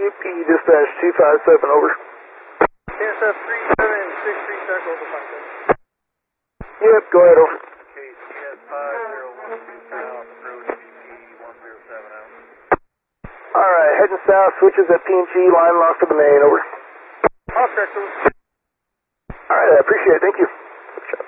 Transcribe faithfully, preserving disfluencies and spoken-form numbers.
U P dispatch two five seven, over. K S F three seven six three, circle over five seven. Yep, go ahead, over. K C S five zero one two south, approach B P one zero seven out. Alright, heading south, switches at P and G, line lost to the main, over. Off correct, over. Alright, I appreciate it, thank you.